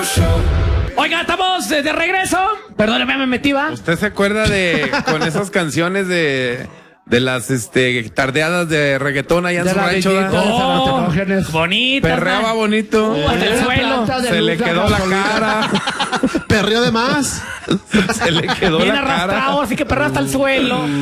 Oiga, estamos de regreso. Perdóneme, me metí, ¿va? ¿Usted se acuerda con esas canciones de las tardeadas de reggaetón allá en su rancho? Bonito. Perreaba bonito. Hasta el suelo. Se le quedó la cara. Perreó de más. Se le quedó Bien la cara. arrastrado, así que perreó hasta el suelo.